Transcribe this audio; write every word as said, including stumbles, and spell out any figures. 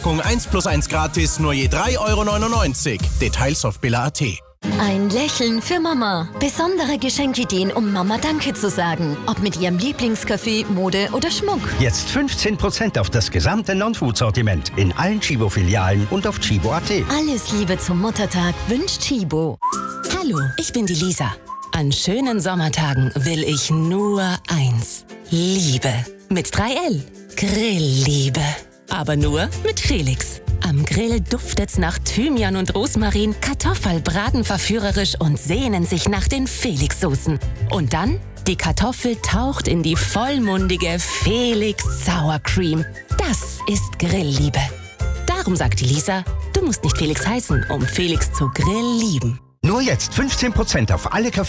eins plus eins gratis, nur je drei Euro neunundneunzig. Details auf billa punkt at. Ein Lächeln für Mama. Besondere Geschenkideen, um Mama Danke zu sagen. Ob mit ihrem Lieblingskaffee, Mode oder Schmuck. Jetzt fünfzehn Prozent auf das gesamte Non-Food-Sortiment in allen Chibo-Filialen und auf chibo punkt at. Alles Liebe zum Muttertag wünscht Chibo. Hallo, ich bin die Lisa. An schönen Sommertagen will ich nur eins. Liebe. Mit drei L. Grillliebe. Aber nur mit Felix. Am Grill duftet's nach Thymian und Rosmarin, Kartoffelbraten verführerisch und sehnen sich nach den Felix-Soßen. Und dann, die Kartoffel taucht in die vollmundige Felix Sour Cream. Das ist Grillliebe. Darum sagt die Lisa, du musst nicht Felix heißen, um Felix zu Grill lieben. Nur jetzt fünfzehn Prozent auf alle Kaffee